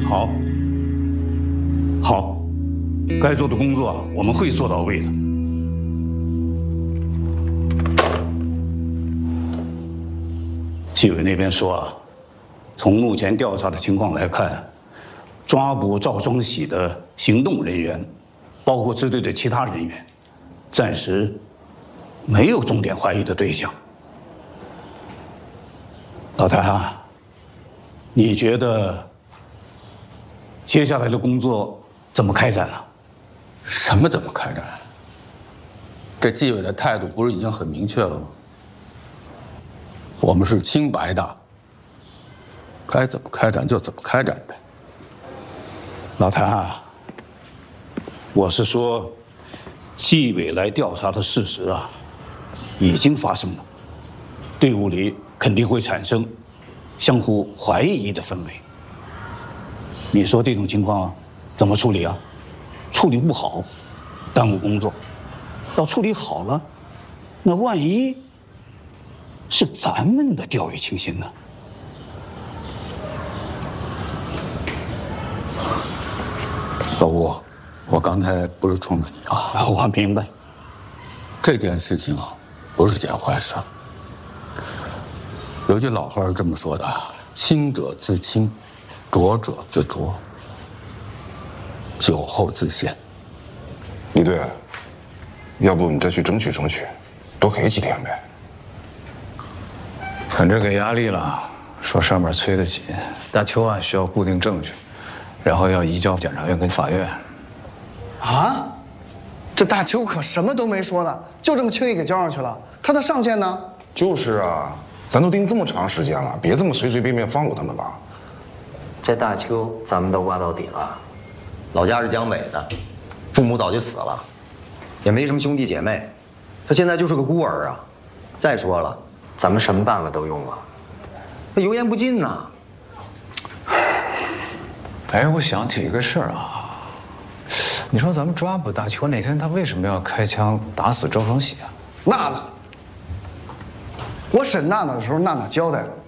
好，好，该做的工作我们会做到位的。纪委那边说啊，从目前调查的情况来看，抓捕赵双喜的行动人员，包括支队的其他人员，暂时没有重点怀疑的对象。老谭啊，你觉得接下来的工作怎么开展啊？ 什么怎么开展？这纪委的态度不是已经很明确了吗？我们是清白的，该怎么开展就怎么开展呗。 老谭啊，我是说，纪委来调查的事实啊，已经发生了，队伍里肯定会产生相互怀疑的氛围。你说这种情况怎么处理啊？处理不好，耽误工作；要处理好了，那万一是咱们的掉以轻心呢？ 老吴，我刚才不是冲着你啊， 我明白。 这件事情啊，不是件坏事。有句老话是这么说的：清者自清，浊者自浊，酒后自限。 李队，要不你再去争取争取，多给几天呗。 反正给压力了，说上面催得紧，大邱案需要固定证据，然后要移交检察院跟法院。 啊，这大邱可什么都没说呢，就这么轻易给交上去了。他的上线呢？ 就是啊，咱都盯这么长时间了，别这么随随便便放过他们吧。 这大邱咱们都挖到底了，老家是江北的，父母早就死了，也没什么兄弟姐妹，他现在就是个孤儿啊。再说了，咱们什么办法都用了，他油盐不进呐。 哎，我想起一个事儿啊，你说咱们抓捕大邱那天，他为什么要开枪打死赵双喜啊？ 娜娜，我审娜娜的时候，娜娜交代了，